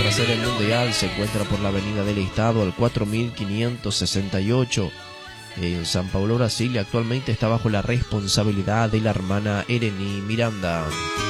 La sede mundial se encuentra por la Avenida del Estado al 4568 en San Paulo, Brasil, y actualmente está bajo la responsabilidad de la hermana Ereni Miranda.